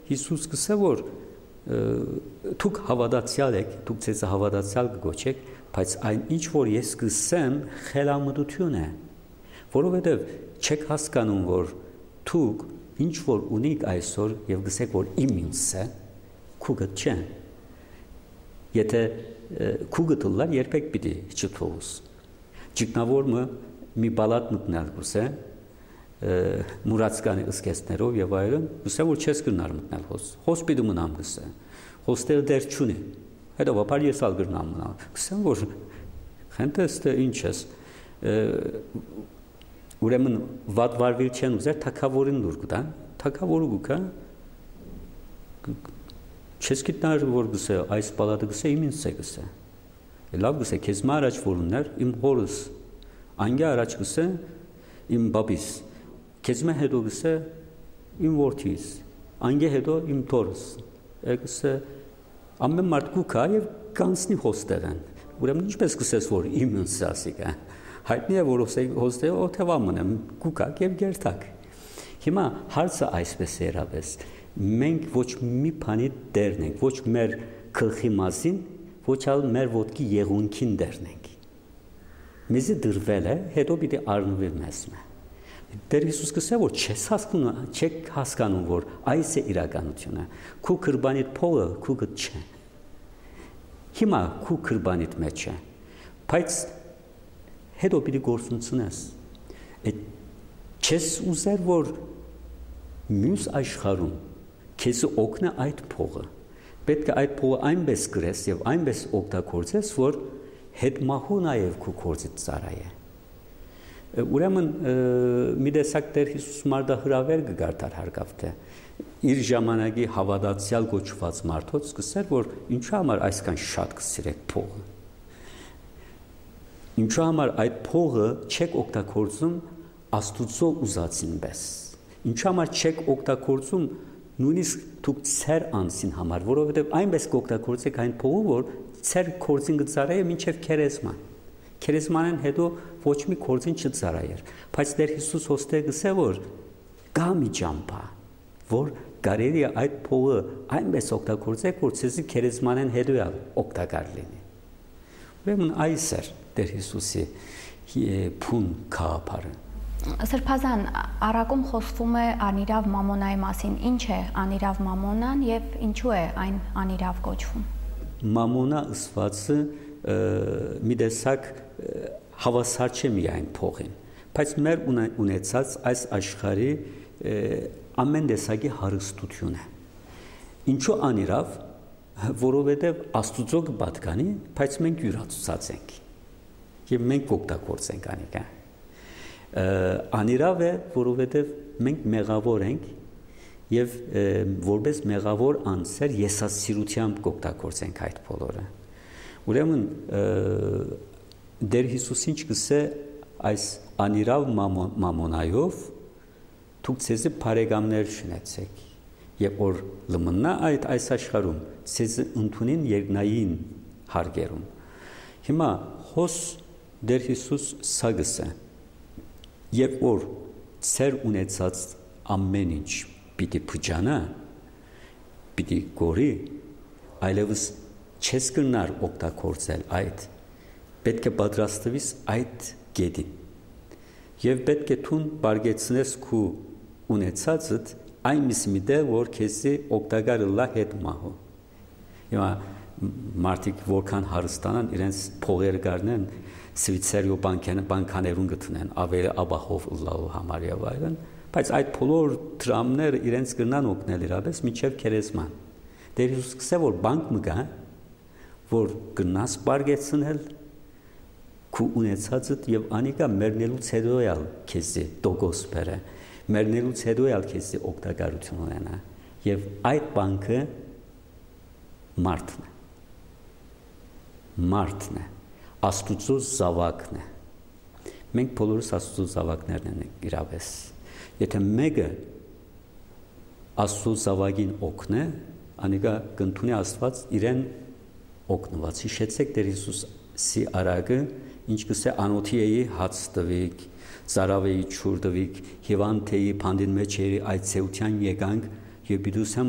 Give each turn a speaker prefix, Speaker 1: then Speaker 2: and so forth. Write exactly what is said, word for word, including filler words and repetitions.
Speaker 1: Հիսուս գսե որ դուք հավատացյալ եք, դուք ցեզ հավատացյալ կգոչեք, բայց այն ինչ որ ես գսեմ խելամտություն է, որովհետև չեք հասկանում որ դուք ինչ որ ունիք այսօր եւ գսեք որ իմ ինձ է, քուգը չէ։ Եթե քուգը դլար երբեք պիտի չթողուս։ Ճգնավորը մի բալատ մտնել գուսե մուրացկանի ըսկեսներով եւ այլն, գուսե որ չես գնար մտնել հոս։ Հոս պիտի մնամ գուսե։ Հոստել դեր չունի։ Հետո վապար ես ալ գրնամ մնալ։ Գսեմ որ խենտեստը ինչ ես։ Ուրեմն վատ վարվել չեն ուզեր թակավորին դուր գտան, թակավորը գուկա չես գիտար որ գսե այս բալատը գսե իմ ինձ է գսե։ Լավ գսե քեզ մա առաջ որուններ իմ հորս անգե առաջ գսե իմ բաբիս քեզ մա հետո գսե իմ որդիս անգե հետո իմ թորս գսե ամեն մարդ գուկա եւ կանցնի հոստերան ուրեմն ինչպես գսես որ իմ ինձ ասիկա հայտնի է որ հոստերը օթևամն եմ գուկակ եւ գերտակ հիմա հարցը այսպես է երավես մենք ոչ մի բանի դերն ենք ոչ մեր գլխի մասին ոչ ալ մեր ոտքի եղունքին դերն ենք մեզի դրվել է հետո պիտի առնվի մեզ Դեր Հիսուս գսե որ չես հասկանում չեք հասկանում որ այս է իրականությունը քու կրբանիդ փողը քու գտ չէ հիմա քու կրբանիդ մեջ է բայց հետո պիտի գործունցնես չես ուզեր որ մյուս աշխարհում քեզ օգնա այդ փողը պետք է այդ փողը այնպես գրես եւ այնպես օգտագործես որ հետ մահու նաեւ քու կորցից ծարայ է Ուրեմն մի տեսակ Տեր Հիսուս մարդահրավեր կգարտար հարկավ թե իր ժամանակի հավատացյալ գոչված մարդոց սկսեր որ ինչու համար այսքան շատ կսիրեք փողը ինչու համար այդ փողը չեք օգտագործում Աստուծո ուզածին պես ինչու համար չեք օգտագործում նույնիսկ դուք ծեր անցին համար որովհետև այնպես կօգտագործեք այն փողը որ ծեր կորձին գծարայը մինչև քերեսման Քերեսմանեն հետո ոչ մի կորձին չծարայեր, բայց Տեր Հիսուս հոստե գսե որ կա մի ճամփա, որ կարելի է այդ փողը այնպես օգտագործեք, որ ցեզի քերեսմանեն հետո օգտակար լինի։ Ուրեմն այս էր Տեր Հիսուսի փուն քաղաքարը։
Speaker 2: Սրբազան առակում խոսվում է անիրավ մամոնայի մասին, ինչ է անիրավ մամոնան եւ ինչու է այն անիրավ կոչվում։
Speaker 1: Մամոնա ըսվածը մի տեսակ հավասար չէ միայն փողին, բայց մեր ունեցած այս աշխարհի ամեն տեսակի հարստություն է։ Ինչու անիրավ, որովհետև Աստուծո կպատկանի, բայց մենք յուրացուցած ենք եւ մենք օգտագործենք անիկա։ Անիրավ է, որովհետև մենք մեղավոր ենք եւ որպես մեղավոր անձեր եսասիրությամբ կօգտագործենք այդ բոլորը։ Ուրեմն Դեր Հիսուսին գսե այս անիրավ մամոնայով դուք ցեզի բարեկամներ շնեցեք եւ որ լմնա այդ այս աշխարհում ցեզի ընդունին երկնային հարգերում հիմա հոս Դեր Հիսուս սա գսե եւ որ ցեր ունեցած ամեն ինչ պիտի փճանա պիտի գորի այլևս չես կնար օգտագործել այդ պետք է պատրաստվես այդ գետին եւ պետք է թուն բարգեցնես քու ունեցածդ այնպես մի դեր որ քեզի օգտակար լա հետ մահու հիմա մարդիկ որքան հարստանան իրենց փողեր գարնեն Սվիցերիո բանկան բանկաներուն գտնեն ավելի աբահով լավ համար եւ այլն բայց այդ բոլոր դրամները իրենց կնան օգնել իրապես միջև քերեսման Դեր Հիսուս գսե որ բանկ մգա որ գնաս բարգեցնել քու ունեցածդ եւ անիկա մեռնելուց հետո ալ քեզի դոգոս բերե մեռնելուց հետո ալ քեզի օգտակարություն ունենա եւ այդ բանկը մարդն է մարդն է Աստուծո զավակն է մենք բոլորս Աստուծո զավակներն ենք իրապես եթե մեկը Աստծո զավակին օգնե անիկա կընդունի Աստված իրեն օգնված հիշեցեք Տեր Հիսուսի արագը ինչ կսե անոթիեի հաց տվիկ ծարավեի չուր տվիկ հիվանդ թեի փանդին մեջ էի այդ ցեության եկանք եւ բիդուսամ